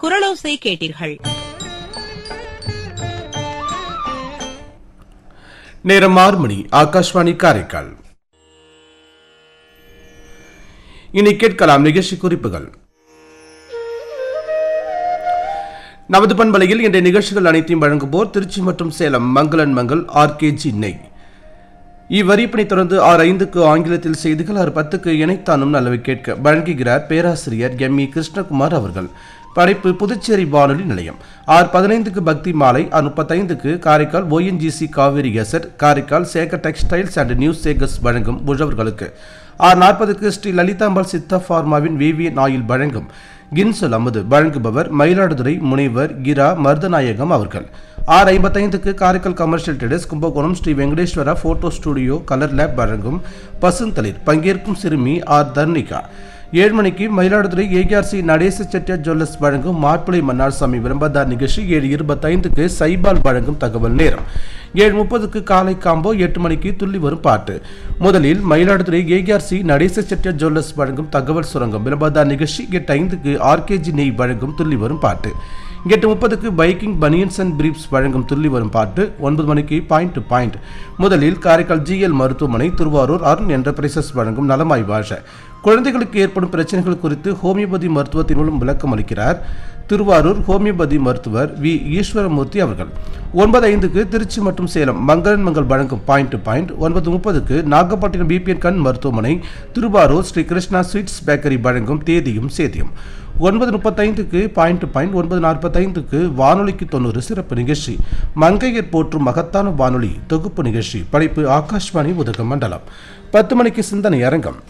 குரலோசை கேட்டீர்கள். நேரம் 6 மணி. ஆகாஷ்வாணி காரைக்கால். இனி கேட்கலாம் நிகழ்ச்சி குறிப்புகள். நமது பண்பலையில் இன்றைய நிகழ்ச்சிகள் அனைத்தையும் வழங்குவோர் திருச்சி மற்றும் சேலம் மங்களன் மங்கள் ஆர்கேஜி நெய். இவ்வறிப்பினை தொடர்ந்து 6:05 ஆங்கிலத்தில் செய்திகள், 6:10 இணைத்தானும் நல்லவை கேட்க வழங்குகிறார் பேராசிரியர் எம். கிருஷ்ணகுமார் அவர்கள். படைப்பு புதுச்சேரி வானொலி நிலையம். 6:15 பக்தி மாலை, 6:35 Karaikal ONGC Kaveri zed, Karaikal Sekar textiles and news Sekar's வழங்கும் உழவர்களுக்கு. 6:40 ஸ்ரீ லலிதாம்பாள் சித்தா பார்மாவின் விவிஎன் ஆயில் வழங்கும் கின்சல் அமுது, வழங்குபவர் மயிலாடுதுறை முனைவர் இரா மருதநாயகம் அவர்கள். 6:55 Karaikal commercial traders Kumbakonam Sri Venkateswara photo studio colour lab வழங்கும் பசுந்தளிர், பங்கேற்கும் சிறுமி ஆர் தர்ணிகா. 7 மணிக்கு மயிலாடுதுறை ARC நடேச செட்டியார் ஜுவல்லர்ஸ் வழங்கும் மாப்பிளை மன்னார்சாமி விரும்பதார் நிகழ்ச்சி. 7:25 சைபால் வழங்கும் தகவல் நேரம். 7:30 காலை காம்போ. 8 மணிக்கு துள்ளி வரும் பாட்டு. முதலில் மயிலாடுதுறை ARC நடேச செட்டியார் ஜுவல்லர்ஸ் வழங்கும் தகவல் சுரங்கம் விரும்பதார் நிகழ்ச்சி. 8:05 ஆர்கேஜி நெய் வழங்கும் துள்ளி வரும் பாட்டு. 8:30 பைக்கிங் பனியன்ஸ் அண்ட் பிரீப்ஸ் வழங்கும் துள்ளி வரும் பாட்டு. 9 மணிக்கு பாயிண்ட் டு பாயிண்ட். முதலில் காரைக்கால் GL மருத்துவமனை திருவாரூர் அருண் என்டர்பிரைசஸ் வழங்கும் நலமாய் வாழ, குழந்தைகளுக்கு ஏற்படும் பிரச்சனைகள் குறித்து ஹோமியோபதி மருத்துவத்தின் மூலம் விளக்கம் அளிக்கிறார் திருவாரூர் ஹோமியோபதி மருத்துவர் வி. ஈஸ்வரமூர்த்தி அவர்கள். 9:05 திருச்சி மற்றும் சேலம் மங்களன் மங்கள் வழங்கும் point to point. 9:30 Nagapattinam BPN கண் மருத்துவமனை திருவாரூர் ஸ்ரீ கிருஷ்ணா ஸ்வீட்ஸ் பேக்கரி வழங்கும் தேதியும் சேதியும். 9:35 பாயிண்ட் டு பாயிண்ட். 9:45 வானொலிக்கு 90 சிறப்பு நிகழ்ச்சி, மங்கையர் போற்றும் மகத்தான வானொலி தொகுப்பு நிகழ்ச்சி. படைப்பு ஆகாஷ்வாணி உதகமண்டலம். 10 மணிக்கு சிந்தனை அரங்கம்.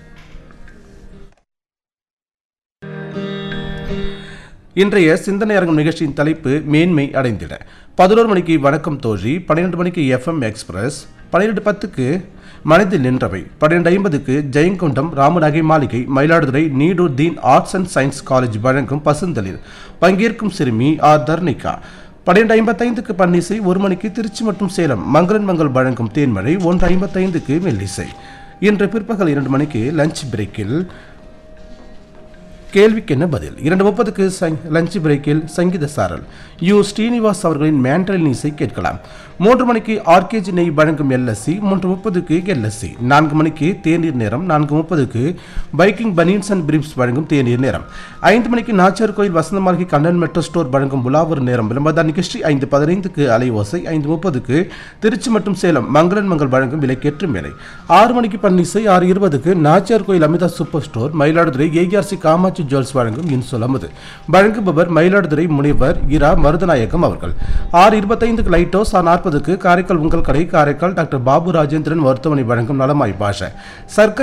இன்றைய சிந்தனை அரங்கம் நிகழ்ச்சியின் தலைப்பு மேன்மை அடைந்திட. 11 மணிக்கு வணக்கம் தோழி. 12 மணிக்கு FM எக்ஸ்பிரஸ். 12:10 மனதில் நின்றவை. 12:50 ஜெயங்கொண்டம் ராமநகை மாளிகை மயிலாடுதுறை நீடூர் தீன் ஆர்ட்ஸ் அண்ட் சயின்ஸ் காலேஜ் வழங்கும் பசுந்தளிர், பங்கேற்கும் சிறுமி ஆர் தர்ணிகா. 12:55 பன்னிசை. 1 மணிக்கு திருச்சி மற்றும் சேலம் மங்களன் மங்கள் வழங்கும் தேன்மழை. 1:55 மெல்லிசை. இன்று பிற்பகல் 2 மணிக்கு லஞ்ச் பிரேக்கில் கேள்விக்கு என்ன பதில். 2:30 லஞ்ச் பிரேக்கில் சங்கீத சாரல் யு. ஸ்ரீனிவாஸ் அவர்களின் மேண்டலின் இசை கேட்கலாம். 3 மணிக்கு ஆர்கேஜி நெய் வழங்கும் LSC. 3:30 LSC. 4 மணிக்கு தேநீர் நேரம். 4:30 பைக்கிங் பனியன்ஸ் அண்ட் பிரீப்ஸ் வழங்கும் தேநீர் நேரம். 5 மணிக்கு நாச்சியார் கோயில் வசந்த மாளிகை கண்ணன் மெட்ரோ ஸ்டோர் வழங்கும் உலாவூர் நேரம் விளம்பர நிகழ்ச்சி. 5:15 அலைவோசை. 5:30 திருச்சி மற்றும் சேலம் மங்களன் மங்கள் வழங்கும் விலைக்கேற்று மேலை. 6 மணிக்கு பன்னிசை. 6:20 நாச்சியார் கோயில் Amita super store Mayiladuthurai ARC Kamakshi jewels வழங்கும் இன்சொல் அமுது, வழங்குபவர் மயிலாடுதுறை முனைவர் இரா மருதநாயகம் அவர்கள். 6:25 லைட் ஹவுஸ். 6:40 காரைக்கால் உங்கள் கடை காரைக்கால் டாக்டர் பாபு ராஜேந்திரன் மருத்துவமனை வழங்கும் நலமாய் பாஷ. சர்க்கரை